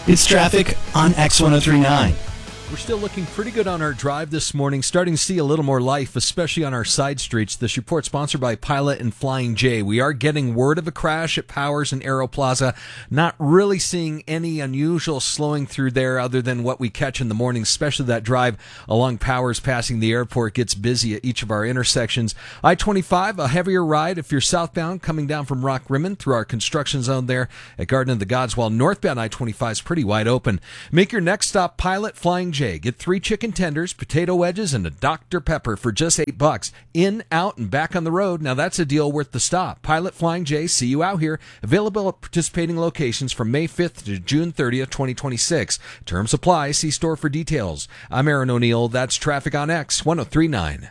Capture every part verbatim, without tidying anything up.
It's traffic on X ten thirty-nine. We're still looking pretty good on our drive this morning, starting to see a little more life, especially on our side streets. This report sponsored by Pilot and Flying J. We are getting word of a crash at Powers and Aero Plaza. Not really seeing any unusual slowing through there other than what we catch in the morning, especially that drive along Powers passing the airport gets busy at each of our intersections. I twenty-five, a heavier ride if you're southbound coming down from Rock Rimmon through our construction zone there at Garden of the Gods, while northbound I twenty-five is pretty wide open. Make your next stop Pilot Flying J. Get three chicken tenders, potato wedges, and a Doctor Pepper for just eight bucks. In, out, and back on the road. Now that's a deal worth the stop. Pilot Flying J, see you out here. Available at participating locations from May fifth to June thirtieth, twenty twenty-six. Terms apply. See store for details. I'm Aaron O'Neill. That's Traffic on X ten thirty-nine.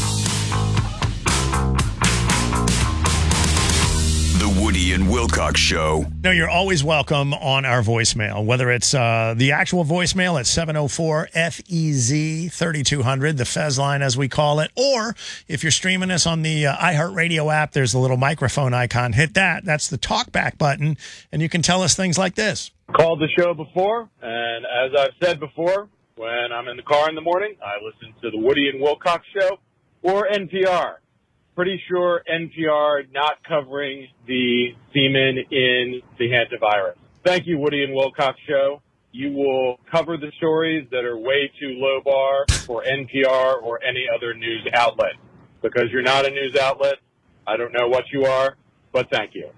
Woody and Wilcox Show. No, you're always welcome on our voicemail, whether it's uh, the actual voicemail at seven oh four F E Z thirty-two hundred, the Fez line as we call it, or if you're streaming us on the uh, iHeartRadio app, there's a little microphone icon. Hit that. That's the talkback button, and you can tell us things like this. Called the show before, and as I've said before, when I'm in the car in the morning, I listen to the Woody and Wilcox Show or N P R. Pretty sure N P R not covering the semen in the hantavirus. Thank you, Woody and Wilcox Show. You will cover the stories that are way too low bar for N P R or any other news outlet. Because you're not a news outlet, I don't know what you are, but thank you.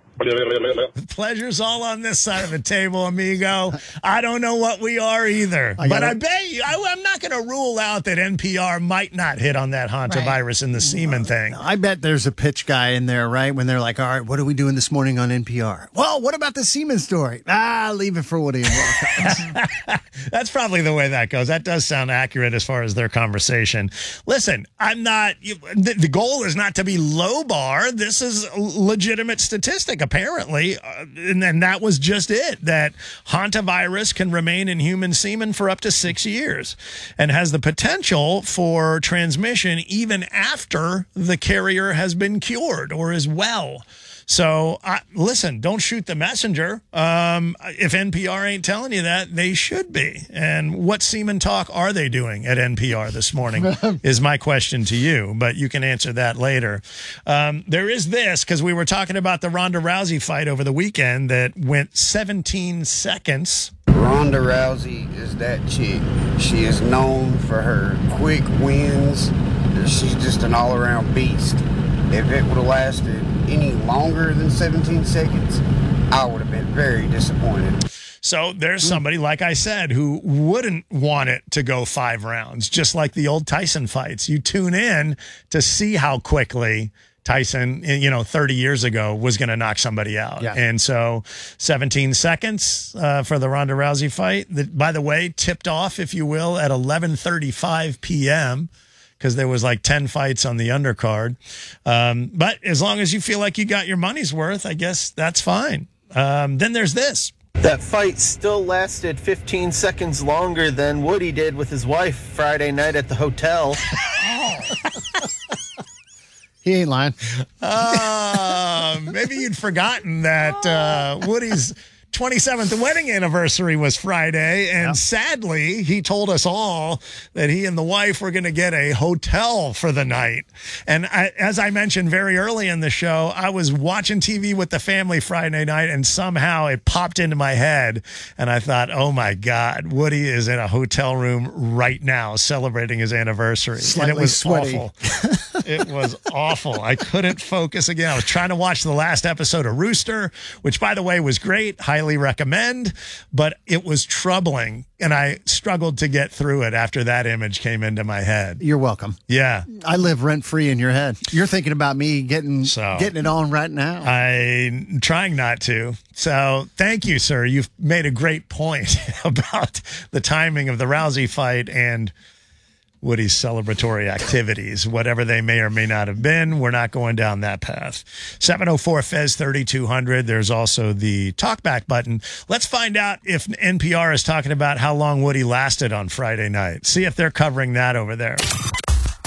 The pleasure's all on this side of the table, amigo. I don't know what we are either. I but I bet you, I, I'm not going to rule out that N P R might not hit on that hantavirus right. and the semen thing. I bet there's a pitch guy in there, right? When they're like, all right, what are we doing this morning on N P R? Well, what about the semen story? Ah, leave it for Woody and Wilcox. That's probably the way that goes. That does sound accurate as far as their conversation. Listen, I'm not, you, the, the goal is not to be low bar. This is a legitimate statistic. Apparently, uh, and then that was just it, that hantavirus can remain in human semen for up to six years and has the potential for transmission even after the carrier has been cured or is well. So, uh, listen, don't shoot the messenger. Um, if N P R ain't telling you that, they should be. And what semen talk are they doing at N P R this morning is my question to you, but you can answer that later. Um, there is this, because we were talking about the Ronda Rousey fight over the weekend that went seventeen seconds. Ronda Rousey is that chick. She is known for her quick wins. She's just an all-around beast. If it would have lasted any longer than seventeen seconds, I would have been very disappointed. So there's somebody, like I said, who wouldn't want it to go five rounds, just like the old Tyson fights. You tune in to see how quickly Tyson, you know, thirty years ago was going to knock somebody out. Yeah. And so seventeen seconds uh, for the Ronda Rousey fight, that, by the way, tipped off, if you will, at eleven thirty-five p.m., because there was like ten fights on the undercard. Um, but as long as you feel like you got your money's worth, I guess that's fine. Um, then there's this. That fight still lasted fifteen seconds longer than Woody did with his wife Friday night at the hotel. He ain't lying. Uh, maybe you'd forgotten that uh, Woody's twenty-seventh wedding anniversary was Friday, and yep. sadly, he told us all that he and the wife were going to get a hotel for the night. And I, as I mentioned very early in the show, I was watching T V with the family Friday night, and somehow it popped into my head, and I thought, oh my God, Woody is in a hotel room right now celebrating his anniversary. Slightly and it was sweaty. Awful. It was awful. I couldn't focus again. I was trying to watch the last episode of Rooster, which, by the way, was great. Highly recommend, but it was troubling, and I struggled to get through it after that image came into my head. You're welcome. Yeah. I live rent-free in your head. You're thinking about me getting so, getting it on right now. I'm trying not to. So thank you, sir. You've made a great point about the timing of the Rousey fight and Woody's celebratory activities, whatever they may or may not have been. We're not going down that path. seven oh four Fez thirty-two hundred. There's also the talkback button. Let's find out if N P R is talking about how long Woody lasted on Friday night. See if they're covering that over there.